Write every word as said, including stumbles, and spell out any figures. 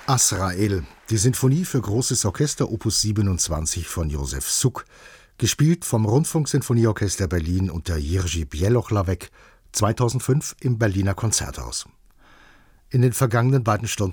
Azrael, die Sinfonie für großes Orchester Opus siebenundzwanzig von Josef Suk, gespielt vom Rundfunksinfonieorchester Berlin unter Jiří Bělohlávek, zweitausendfünf im Berliner Konzerthaus. In den vergangenen beiden Stunden